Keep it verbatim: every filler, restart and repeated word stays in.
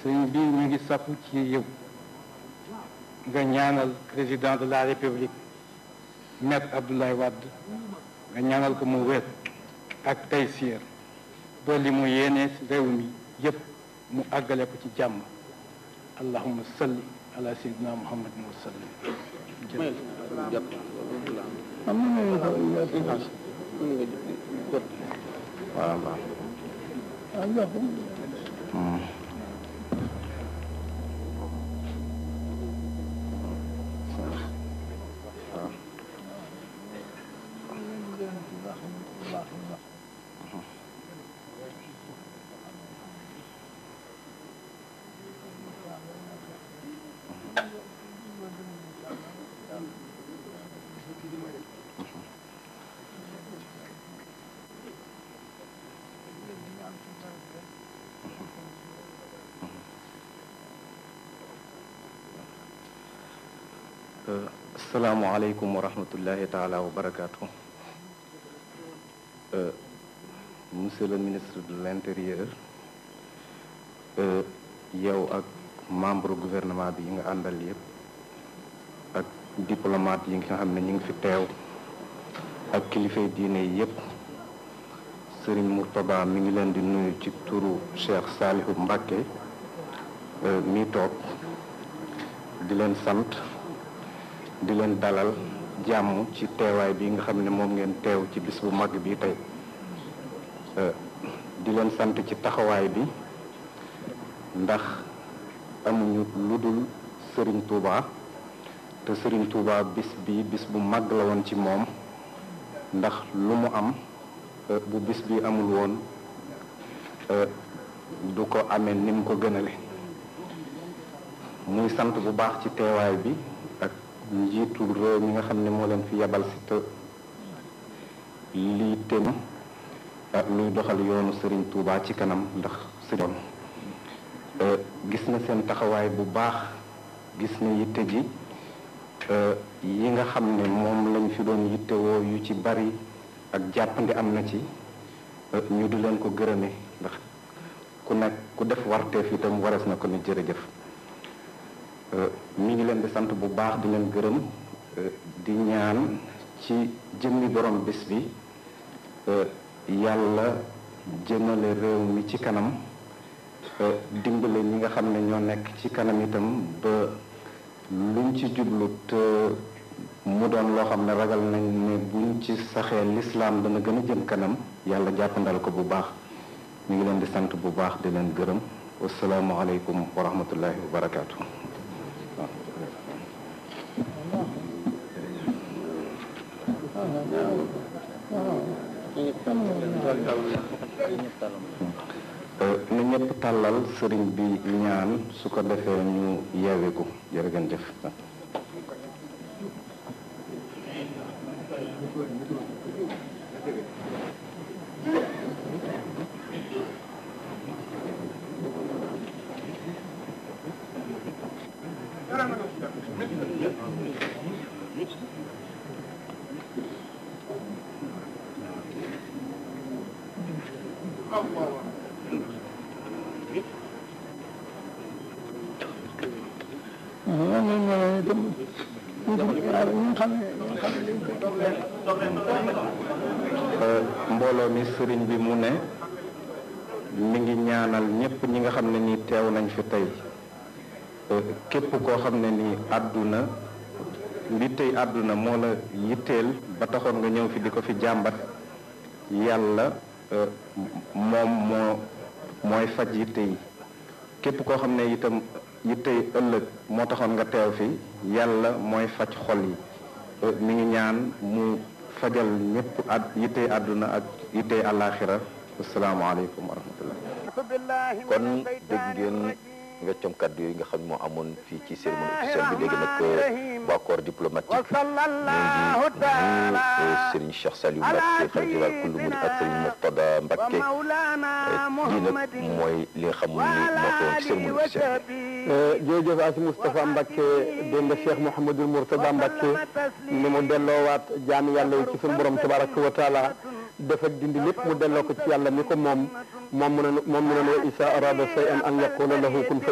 sëñ bi ñu ngi sakku ci yow nga ñaanal président de la république maître Abdoulaye Wade nga ñaanal ko mu wér ak taysiir ba li mu yéene réew mi yépp mu àggale ko ci jàmm allahumma salli ala sayyidina muhammadin wa sallim. asalaamaaleykum wa rahmatullahi taala wa barakaatu. Monsieur le ministre de l'intérieur, yow ak membre gouvernement bi yi nga àndal yëpp ak diplomate yi nga xam ne ñu ngi fi teew ak kilifay diine yi yëpp, Serigne Mourtada mi ngi leen di nuyu ci turu Cheikh Salihu Mbacké mi toog di leen sant di leen dalal jàmm ci teewaay bi nga xam ne moom ngeen teew ci bis bu mag bi tey, di leen sant ci taxawaay bi ndax amuñu lu dul Serigne Touba te Serigne Touba bis bi bis bu mag la woon ci moom ndax lu mu am bu bis bi amul woon du ko amee ni mu ko gënale. muy sant bu baax ci teewaay bi ak njiitu réew mi nga xam ne moo leen fi yabal si te lii tem ak luy doxal yoonu Serigne Touba ci kanam ndax Serigne gis na seen taxawaay bu baax, gis na yitte ji yi nga xam ne moom lañ fi doon yittewoo yu ci bari ak jàppandi am na ci, ñu di leen ko gërëme ndax ku nekk ku def warteef itam waras na ko ne jërëjëf. mi ngi leen di sant bu baax di leen gërëm di ñaan ci jëmmi borom bis bi yàlla jëmale réew mi ci kanam, dimbale ñi nga xam ne ñoo nekk ci kanam itam ba luñ ci jublu te mu doon loo xam ne ragal nañ ne buñ ci saxee lislaam dana gën a jëm kanam, yàlla jàppandal ko bu baax. mi ngi leen di sant bu baax di leen gërëm. wasalaamualeykum wa rahmatullahi wa barakaatu. na ñëpp tàllal sëriñ bi ñaan su ko defee ñu yeewiku jërë ngeen jëf. mbooloo mi sëriñ bi mu ne mi ngi ñaanal ñëpp ñi nga xam ne nii teew nañ fi tey, képp koo xam ne nii àdduna li tey àdduna moo la yitteel ba taxoon nga ñëw fi di ko fi jàmbat, yàlla moom moo mooy faj yitte yi. képp koo xam ne itam yittey ëllëg moo taxoon nga teew fi, yàlla mooy faj xol yi. mi ngi ñaan mu fajal ñëpp ad yittey àdduna ak yittey àllaaxira. asalaamaaleykum wa rahmatullah. kon dégg ngeen weccam kaddu yooyu nga xam moo amoon fii ci cérémonie officielle bi. léegi nag waa corps diplomatique ñu ngi nuyu Serigne Cheikh Saliou Mbacké xalifa général kullu murid ak Serigne Mourtada Mbacké. lii nag mooy li nga xam ni moo xewoon ci cérémonie officielle bi. jërëjëf Asi Moustapha Mbacké dégg nga Cheikh Mouhamadul Mourtada Mbacké ni mu delloowaat jaami yàlla yi ci suñu borom tabaraka wa taala def ak dindi lépp mu delloo ko ci yàlla mi ko moom moom mu ne moom mu ne wa isa arada shay'an an yaqula lahu kun